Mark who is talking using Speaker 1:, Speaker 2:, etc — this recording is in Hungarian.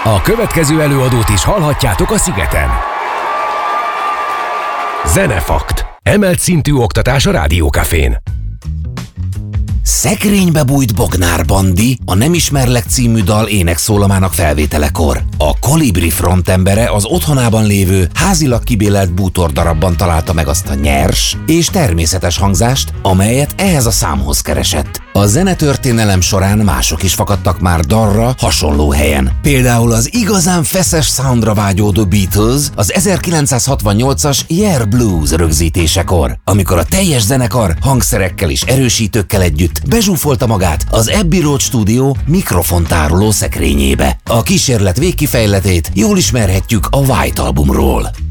Speaker 1: A következő előadót is hallhatjátok a Szigeten. Zenefakt. Emelt szintű oktatás a Rádiókafén.
Speaker 2: Szekrénybe bújt Bognár Bandi a Nem ismerlek című dal énekszólamának felvételekor. A Kolibri frontembere az otthonában lévő, házilag kibélelt bútordarabban találta meg azt a nyers és természetes hangzást, amelyet ehhez a számhoz keresett. A zenetörténelem során mások is fakadtak már dalra hasonló helyen. Például az igazán feszes soundra vágyódó Beatles az 1968-as Yeah Blues rögzítésekor, amikor a teljes zenekar hangszerekkel és erősítőkkel együtt bezsúfolta magát az Abbey Road stúdió mikrofontároló szekrényébe. A kísérlet végkifejletét jól ismerhetjük a White albumról.